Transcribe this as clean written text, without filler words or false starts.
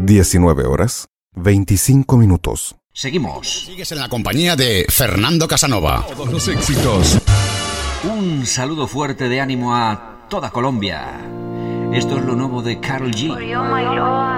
19 horas, 25 minutos. Seguimos. Sigues en la compañía de Fernando Casanova. Todos los éxitos. Un saludo fuerte de ánimo a toda Colombia. Esto es lo nuevo de Karol G.